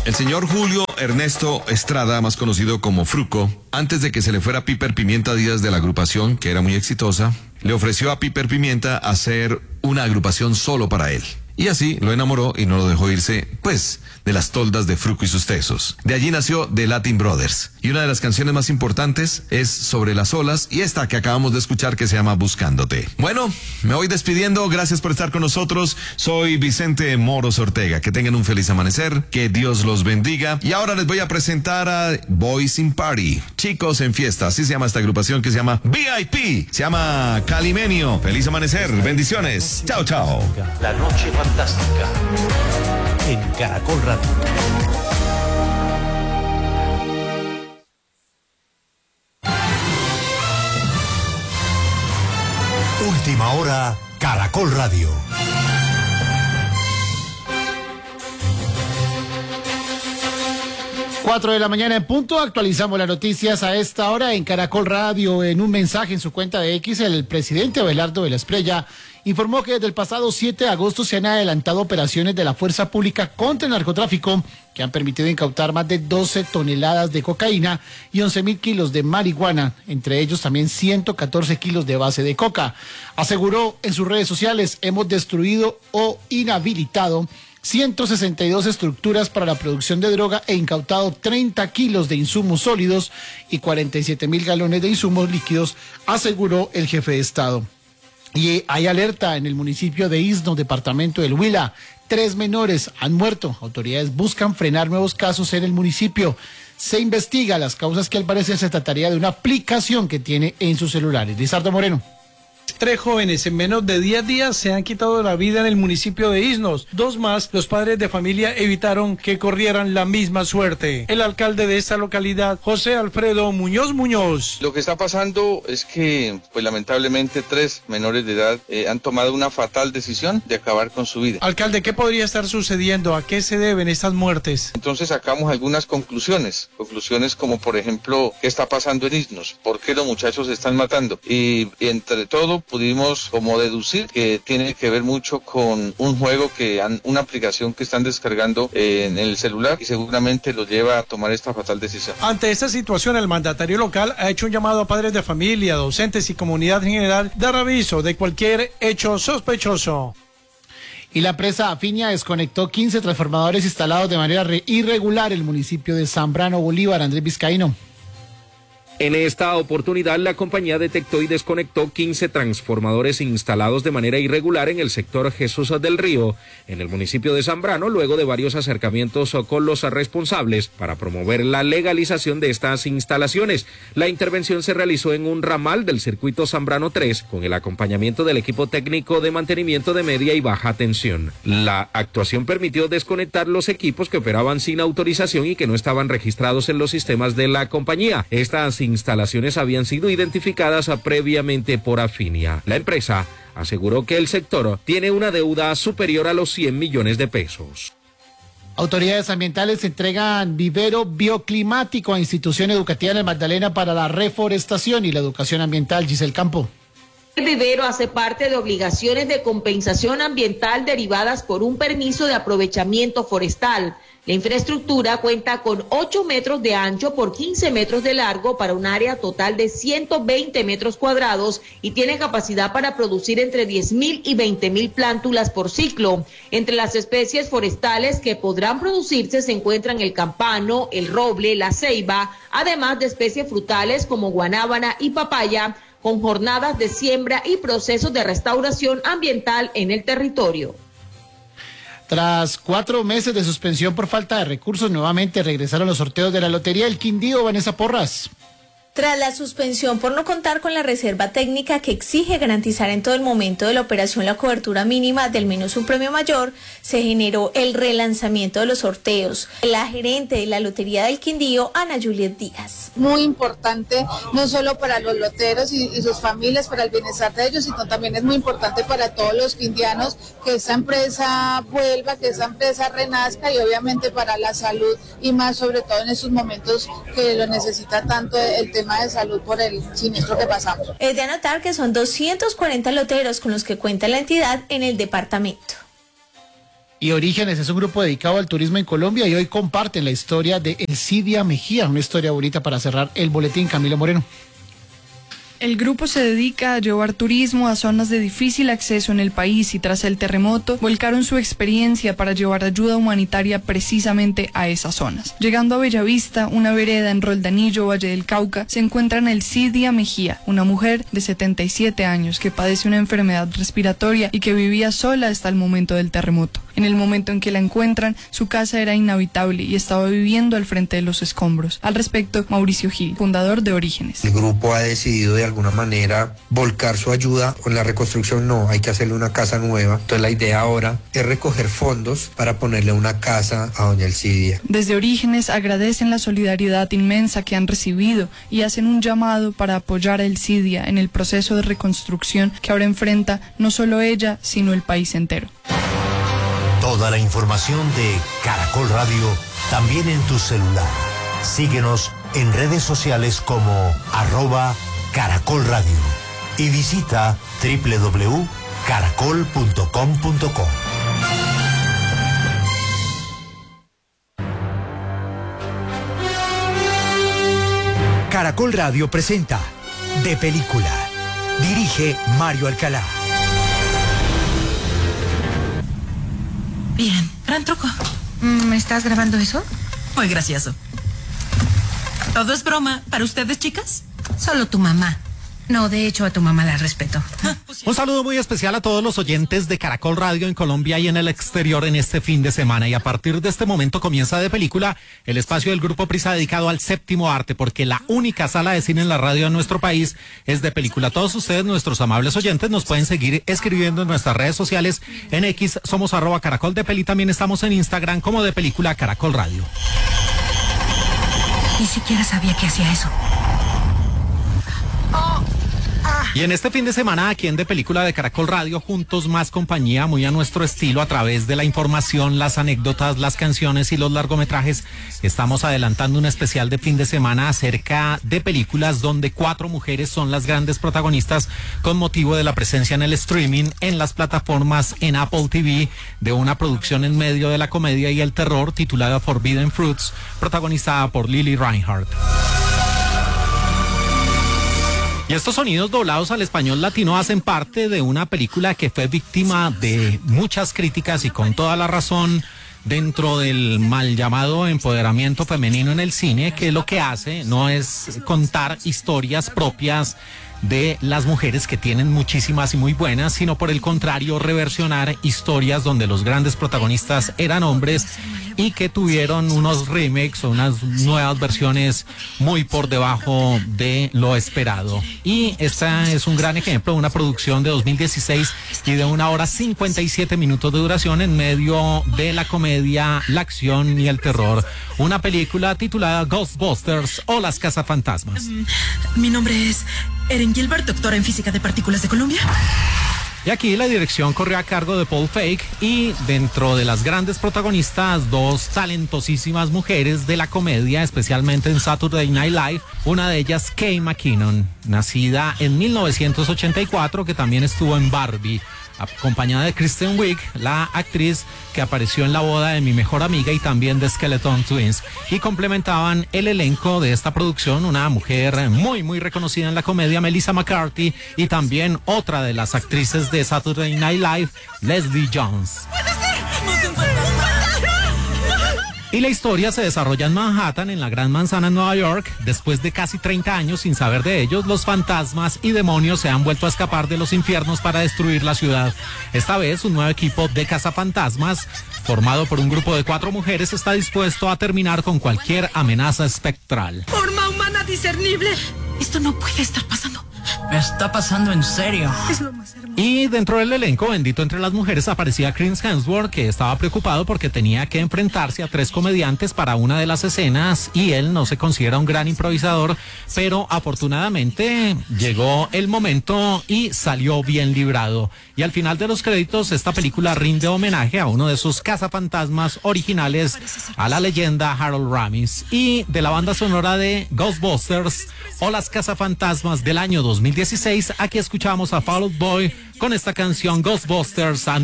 El señor Julio Ernesto Estrada, más conocido como Fruco, antes de que se le fuera Piper Pimienta Díaz de la agrupación, que era muy exitosa, le ofreció a Piper Pimienta hacer una agrupación solo para él. Y así lo enamoró y no lo dejó irse, pues, de las toldas de Fruco y sus tesos. De allí nació The Latin Brothers. Y una de las canciones más importantes es Sobre las olas y esta que acabamos de escuchar que se llama Buscándote. Bueno, me voy despidiendo. Gracias por estar con nosotros. Soy Vicente Moros Ortega. Que tengan un feliz amanecer. Que Dios los bendiga. Y ahora les voy a presentar a Boys in Party. Chicos en fiesta. Así se llama esta agrupación que se llama VIP. Se llama Calimenio. Feliz amanecer. Bendiciones. Chao, chao. La noche fantástica en Caracol Radio. Última hora, Caracol Radio. 4 de la mañana en punto, actualizamos las noticias a esta hora en Caracol Radio. En un mensaje en su cuenta de X, el presidente Abelardo de la Espriella informó que desde el pasado 7 de agosto se han adelantado operaciones de la Fuerza Pública contra el narcotráfico que han permitido incautar más de 12 toneladas de cocaína y 11.000 kilos de marihuana, entre ellos también 114 kilos de base de coca. Aseguró en sus redes sociales: hemos destruido o inhabilitado 162 estructuras para la producción de droga e incautado 30 kilos de insumos sólidos y 47.000 galones de insumos líquidos, aseguró el jefe de Estado. Y hay alerta en el municipio de Isno, departamento del Huila. 3 menores han muerto. Autoridades buscan frenar nuevos casos en el municipio. Se investiga las causas, que al parecer se trataría de una aplicación que tiene en sus celulares. Lizardo Moreno. 3 jóvenes en menos de 10 días se han quitado la vida en el municipio de Isnos. 2 más, los padres de familia evitaron que corrieran la misma suerte. El alcalde de esta localidad, José Alfredo Muñoz. Lo que está pasando es que, pues lamentablemente, 3 menores de edad han tomado una fatal decisión de acabar con su vida. Alcalde, ¿qué podría estar sucediendo? ¿A qué se deben estas muertes? Entonces sacamos algunas conclusiones como por ejemplo, ¿qué está pasando en Isnos? ¿Por qué los muchachos se están matando? Y entre todo pudimos como deducir que tiene que ver mucho con un juego una aplicación que están descargando en el celular y seguramente los lleva a tomar esta fatal decisión. Ante esta situación, el mandatario local ha hecho un llamado a padres de familia, docentes y comunidad en general, dar aviso de cualquier hecho sospechoso. Y la empresa Afinia desconectó 15 transformadores instalados de manera irregular en el municipio de Zambrano Bolívar. Andrés Vizcaíno. En esta oportunidad, la compañía detectó y desconectó 15 transformadores instalados de manera irregular en el sector Jesús del Río, en el municipio de Zambrano, luego de varios acercamientos con los responsables para promover la legalización de estas instalaciones. La intervención se realizó en un ramal del circuito Zambrano 3, con el acompañamiento del equipo técnico de mantenimiento de media y baja tensión. La actuación permitió desconectar los equipos que operaban sin autorización y que no estaban registrados en los sistemas de la compañía. Estas instalaciones habían sido identificadas previamente por Afinia. La empresa aseguró que el sector tiene una deuda superior a los 100 millones de pesos. Autoridades ambientales entregan vivero bioclimático a institución educativa en el Magdalena para la reforestación y la educación ambiental. Giselle Campo. El vivero hace parte de obligaciones de compensación ambiental derivadas por un permiso de aprovechamiento forestal. La infraestructura cuenta con 8 metros de ancho por 15 metros de largo para un área total de 120 metros cuadrados y tiene capacidad para producir entre 10.000 y 20.000 plántulas por ciclo. Entre las especies forestales que podrán producirse se encuentran el campano, el roble, la ceiba, además de especies frutales como guanábana y papaya, con jornadas de siembra y procesos de restauración ambiental en el territorio. Tras 4 meses de suspensión por falta de recursos, nuevamente regresaron los sorteos de la Lotería del Quindío. Vanessa Porras. Tras la suspensión por no contar con la reserva técnica que exige garantizar en todo el momento de la operación la cobertura mínima del menos un premio mayor, se generó el relanzamiento de los sorteos. La gerente de la Lotería del Quindío, Ana Juliet Díaz. Muy importante, no solo para los loteros y sus familias, para el bienestar de ellos, sino también es muy importante para todos los quindianos que esta empresa vuelva, que esta empresa renazca y obviamente para la salud y más sobre todo en estos momentos que lo necesita tanto el tema de salud por el siniestro que pasamos. Es de anotar que son 240 loteros con los que cuenta la entidad en el departamento. Y Orígenes es un grupo dedicado al turismo en Colombia y hoy comparten la historia de El Cidia Mejía, una historia bonita para cerrar el boletín. Camilo Moreno. El grupo se dedica a llevar turismo a zonas de difícil acceso en el país y tras el terremoto volcaron su experiencia para llevar ayuda humanitaria precisamente a esas zonas. Llegando a Bellavista, una vereda en Roldanillo, Valle del Cauca, se encuentran El Cidia Mejía, una mujer de 77 años que padece una enfermedad respiratoria y que vivía sola hasta el momento del terremoto. En el momento en que la encuentran, su casa era inhabitable y estaba viviendo al frente de los escombros. Al respecto, Mauricio Gil, fundador de Orígenes. El grupo ha decidido de alguna manera volcar su ayuda. Con la reconstrucción no, hay que hacerle una casa nueva. Entonces la idea ahora es recoger fondos para ponerle una casa a doña El Cidia. Desde Orígenes agradecen la solidaridad inmensa que han recibido y hacen un llamado para apoyar a El Cidia en el proceso de reconstrucción que ahora enfrenta no solo ella, sino el país entero. Toda la información de Caracol Radio también en tu celular. Síguenos en redes sociales como @Caracol Radio y visita www.caracol.com.co. Caracol Radio presenta De Película. Dirige Mario Alcalá. Bien, gran truco. ¿Me estás grabando eso? Muy gracioso. Todo es broma. ¿Para ustedes, chicas? Solo tu mamá. No, de hecho, a tu mamá la respeto. Un saludo muy especial a todos los oyentes de Caracol Radio en Colombia y en el exterior en este fin de semana. Y a partir de este momento comienza De Película, el espacio del Grupo Prisa dedicado al séptimo arte, porque la única sala de cine en la radio de nuestro país es De Película. Todos ustedes, nuestros amables oyentes, nos pueden seguir escribiendo en nuestras redes sociales. En X somos @Caracol de Peli. También estamos en Instagram como De Película Caracol Radio. Ni siquiera sabía que hacía eso. Y en este fin de semana, aquí en De Película de Caracol Radio, juntos más compañía, muy a nuestro estilo, a través de la información, las anécdotas, las canciones y los largometrajes, estamos adelantando un especial de fin de semana acerca de películas donde 4 mujeres son las grandes protagonistas con motivo de la presencia en el streaming, en las plataformas, en Apple TV, de una producción en medio de la comedia y el terror titulada Forbidden Fruits, protagonizada por Lily Reinhardt. Y estos sonidos doblados al español latino hacen parte de una película que fue víctima de muchas críticas y con toda la razón dentro del mal llamado empoderamiento femenino en el cine, que lo que hace no es contar historias propias de las mujeres, que tienen muchísimas y muy buenas, sino por el contrario reversionar historias donde los grandes protagonistas eran hombres y que tuvieron unos remakes o unas nuevas versiones muy por debajo de lo esperado. Y esta es un gran ejemplo, una producción de 2016 y de 1 hora 57 minutos de duración en medio de la comedia, la acción y el terror. Una película titulada Ghostbusters o Las Cazafantasmas. Mi nombre es Erin Gilbert, doctora en física de partículas de Columbia. Y aquí la dirección corrió a cargo de Paul Feig y dentro de las grandes protagonistas, 2 talentosísimas mujeres de la comedia, especialmente en Saturday Night Live. Una de ellas, Kate McKinnon, nacida en 1984, que también estuvo en Barbie, acompañada de Kristen Wiig, la actriz que apareció en La boda de mi mejor amiga y también de Skeleton Twins, y complementaban el elenco de esta producción una mujer muy muy reconocida en la comedia, Melissa McCarthy, y también otra de las actrices de Saturday Night Live, Leslie Jones. Y la historia se desarrolla en Manhattan, en la Gran Manzana en Nueva York. Después de casi 30 años sin saber de ellos, los fantasmas y demonios se han vuelto a escapar de los infiernos para destruir la ciudad. Esta vez, un nuevo equipo de cazafantasmas, formado por un grupo de 4 mujeres, está dispuesto a terminar con cualquier amenaza espectral. Forma humana discernible. Esto no puede estar pasando. Está pasando en serio. Es lo más hermoso. Y dentro del elenco, bendito entre las mujeres, aparecía Chris Hemsworth, que estaba preocupado porque tenía que enfrentarse a 3 comediantes para una de las escenas y él no se considera un gran improvisador, pero afortunadamente llegó el momento y salió bien librado. Y al final de los créditos, esta película rinde homenaje a uno de sus cazafantasmas originales, a la leyenda Harold Ramis. Y de la banda sonora de Ghostbusters o Las Cazafantasmas del año 2016, aquí escuchamos a Fall Out Boy con esta canción Ghostbusters.